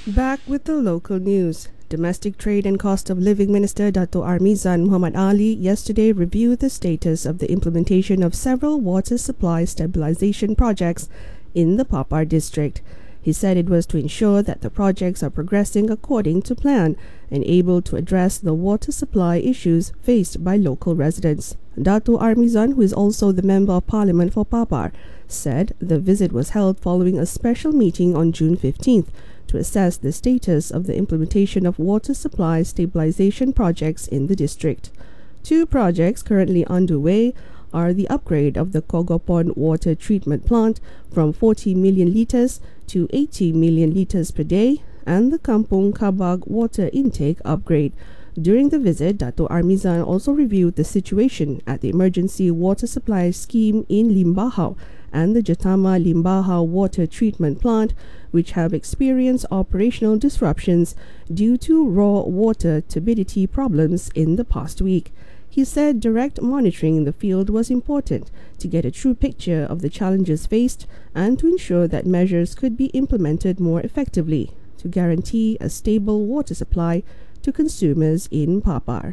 Back with the local news. Domestic Trade and Cost of Living Minister Dato' Armizan Muhammad Ali yesterday reviewed the status of the implementation of several water supply stabilization projects in the Papar district. He said it was to ensure that the projects are progressing according to plan and able to address the water supply issues faced by local residents. Dato' Armizan, who is also the Member of Parliament for Papar, said the visit was held following a special meeting on June 15th to assess the status of the implementation of water supply stabilization projects in the district. Two projects currently underway are the upgrade of the Kogopon water treatment plant from 40 million litres to 80 million litres per day and the Kampung Kabag water intake upgrade. During the visit, Dato' Armizan also reviewed the situation at the emergency water supply scheme in Limbahau and the Jatama Limbahau water treatment plant, which have experienced operational disruptions due to raw water turbidity problems in the past week. He said direct monitoring in the field was important to get a true picture of the challenges faced and to ensure that measures could be implemented more effectively to guarantee a stable water supply to consumers in Papar.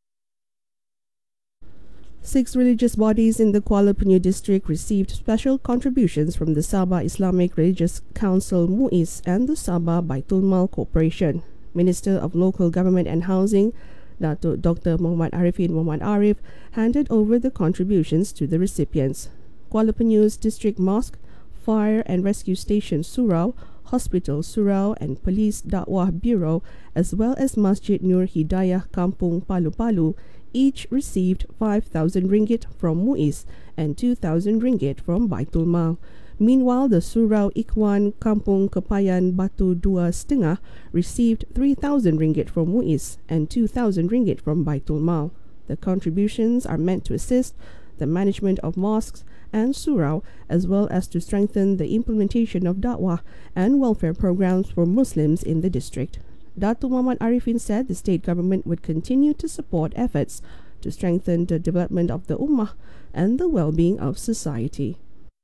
6 religious bodies in the Kuala Penyu district received special contributions from the Sabah Islamic Religious Council MUIS and the Sabah Baitul Mal Corporation. Minister of Local Government and Housing, Dr. Muhammad Arifin Muhammad Arif, handed over the contributions to the recipients. Kuala Penyu's District Mosque, Fire and Rescue Station Surau, Hospital Surau and Police Dakwah Bureau, as well as Masjid Nur Hidayah Kampung Palu-Palu, each received 5,000 ringgit from MUIS and 2,000 ringgit from Baitul Mal. Meanwhile, the Surau Ikhwan Kampung Kepayan Batu Dua Setengah received 3,000 ringgit from MUIS and 2,000 ringgit from Baitul Mal. The contributions are meant to assist the management of mosques and surau, as well as to strengthen the implementation of da'wah and welfare programs for Muslims in the district. Dato' Muhammad Arifin said the state government would continue to support efforts to strengthen the development of the ummah and the well-being of society.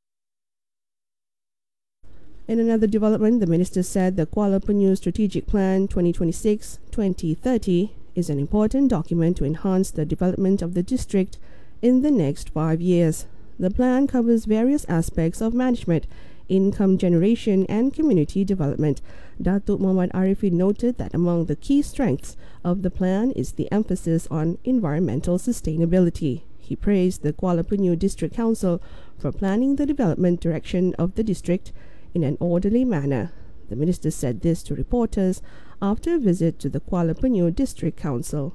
In another development, the minister said the Kuala Penyu Strategic Plan 2026-2030 is an important document to enhance the development of the district in the next 5 years. The plan covers various aspects of management, income generation and community development. Datuk Muhammad Arifin noted that among the key strengths of the plan is the emphasis on environmental sustainability. He praised the Kuala Penyu District Council for planning the development direction of the district in an orderly manner. The minister said this to reporters after a visit to the Kuala Penyu District Council.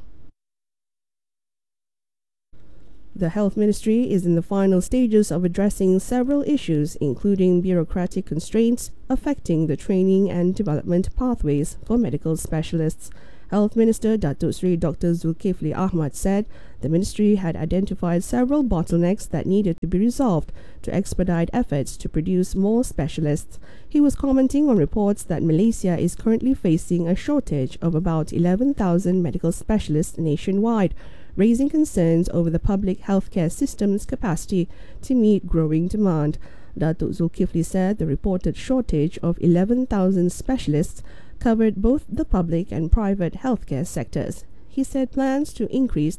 The Health Ministry is in the final stages of addressing several issues, including bureaucratic constraints affecting the training and development pathways for medical specialists. Health Minister Datuk Seri Dr. Zulkifli Ahmad said the ministry had identified several bottlenecks that needed to be resolved to expedite efforts to produce more specialists. He was commenting on reports that Malaysia is currently facing a shortage of about 11,000 medical specialists nationwide, raising concerns over the public healthcare system's capacity to meet growing demand. Datuk Zulkifli said the reported shortage of 11,000 specialists covered both the public and private healthcare sectors. He said plans to increase